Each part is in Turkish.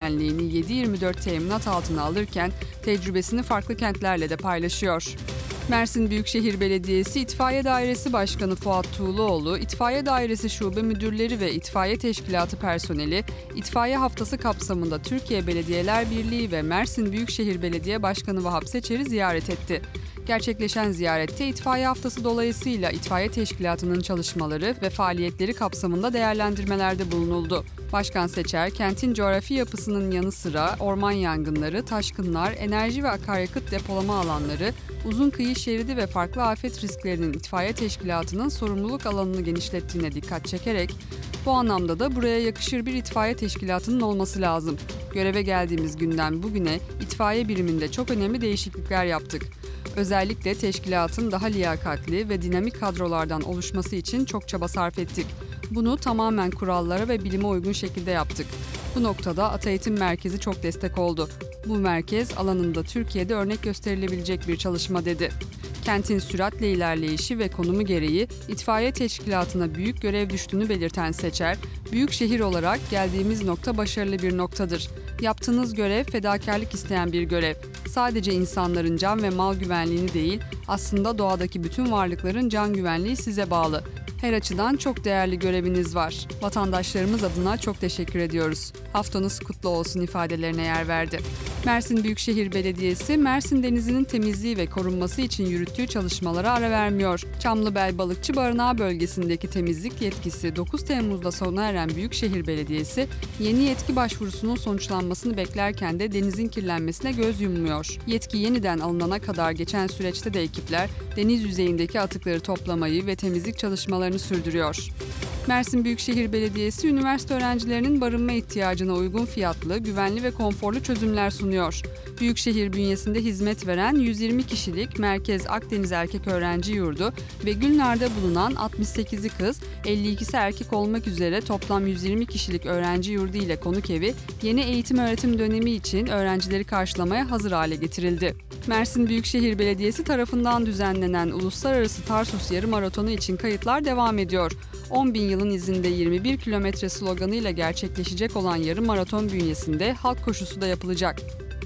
güvenliğini 7/24 teminat altına alırken tecrübesini farklı kentlerle de paylaşıyor. Mersin Büyükşehir Belediyesi İtfaiye Dairesi Başkanı Fuat Tuğluoğlu, İtfaiye Dairesi Şube Müdürleri ve İtfaiye Teşkilatı personeli, İtfaiye Haftası kapsamında Türkiye Belediyeler Birliği ve Mersin Büyükşehir Belediye Başkanı Vahap Seçer'i ziyaret etti. Gerçekleşen ziyarette İtfaiye Haftası dolayısıyla İtfaiye Teşkilatı'nın çalışmaları ve faaliyetleri kapsamında değerlendirmelerde bulunuldu. Başkan Seçer, kentin coğrafi yapısının yanı sıra orman yangınları, taşkınlar, enerji ve akaryakıt depolama alanları, uzun kıyı şeridi ve farklı afet risklerinin itfaiye teşkilatının sorumluluk alanını genişlettiğine dikkat çekerek, bu anlamda da buraya yakışır bir itfaiye teşkilatının olması lazım. Göreve geldiğimiz günden bugüne itfaiye biriminde çok önemli değişiklikler yaptık. Özellikle teşkilatın daha liyakatli ve dinamik kadrolardan oluşması için çok çaba sarf ettik. Bunu tamamen kurallara ve bilime uygun şekilde yaptık. Bu noktada Ata Eğitim Merkezi çok destek oldu. Bu merkez alanında Türkiye'de örnek gösterilebilecek bir çalışma dedi. Kentin süratle ilerleyişi ve konumu gereği itfaiye teşkilatına büyük görev düştüğünü belirten Seçer, büyük şehir olarak geldiğimiz nokta başarılı bir noktadır. Yaptığınız görev fedakarlık isteyen bir görev. Sadece insanların can ve mal güvenliğini değil, aslında doğadaki bütün varlıkların can güvenliği size bağlı. Her açıdan çok değerli göreviniz var. Vatandaşlarımız adına çok teşekkür ediyoruz. Haftanız kutlu olsun ifadelerine yer verdi. Mersin Büyükşehir Belediyesi, Mersin Denizi'nin temizliği ve korunması için yürüttüğü çalışmalara ara vermiyor. Çamlıbel Balıkçı Barınağı bölgesindeki temizlik yetkisi 9 Temmuz'da sona eren Büyükşehir Belediyesi, yeni yetki başvurusunun sonuçlanmasını beklerken de denizin kirlenmesine göz yummuyor. Yetki yeniden alınana kadar geçen süreçte de ekipler deniz yüzeyindeki atıkları toplamayı ve temizlik çalışmalarını sürdürüyor. Mersin Büyükşehir Belediyesi, üniversite öğrencilerinin barınma ihtiyacına uygun fiyatlı, güvenli ve konforlu çözümler sunuyor. Büyükşehir bünyesinde hizmet veren 120 kişilik Merkez Akdeniz Erkek Öğrenci Yurdu ve Gülnar'da bulunan 68'i kız, 52'si erkek olmak üzere toplam 120 kişilik öğrenci yurdu ile konuk evi, yeni eğitim-öğretim dönemi için öğrencileri karşılamaya hazır hale getirildi. Mersin Büyükşehir Belediyesi tarafından düzenlenen Uluslararası Tarsus Yarı Maratonu için kayıtlar devam ediyor. 10.000 yılın izinde 21 kilometre sloganıyla gerçekleşecek olan yarım maraton bünyesinde halk koşusu da yapılacak.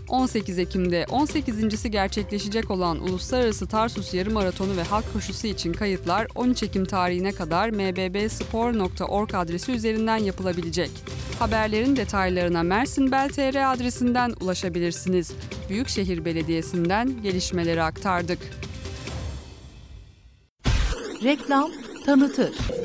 18 Ekim'de 18.si gerçekleşecek olan Uluslararası Tarsus Yarı Maratonu ve halk koşusu için kayıtlar 13 Ekim tarihine kadar mbbspor.org adresi üzerinden yapılabilecek. Haberlerin detaylarına Mersinbel.tr adresinden ulaşabilirsiniz. Büyükşehir Belediyesi'nden gelişmeleri aktardık. Reklam tanıtır.